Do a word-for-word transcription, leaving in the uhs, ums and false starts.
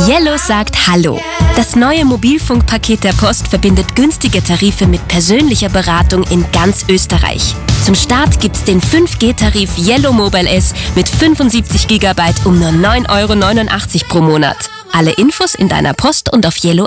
Yellow sagt Hallo. Das neue Mobilfunkpaket der Post verbindet günstige Tarife mit persönlicher Beratung in ganz Österreich. Zum Start gibt's den fünf G Tarif Yellow Mobile S mit fünfundsiebzig Gigabyte um nur neun Euro neunundachtzig pro Monat. Alle Infos in deiner Post und auf yellow